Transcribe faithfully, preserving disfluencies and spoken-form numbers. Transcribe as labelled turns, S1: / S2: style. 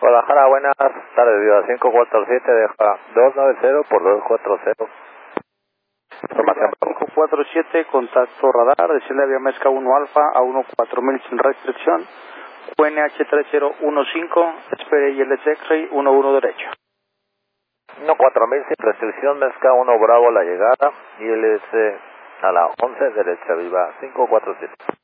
S1: Guadalajara, buenas tardes, Viva cinco cuatro siete, deja dos nueve cero por dos cuatro cero. Información.
S2: cinco cuatro siete, contacto radar, desciende vía Mezca uno Alfa a uno cuatro mil sin restricción. U N H tres cero uno cinco, espere I L S X-Ray uno uno derecho.
S1: uno cuatro mil sin restricción, Mezca uno Bravo la llegada, I L S a la once derecha, Viva cinco cuatro siete.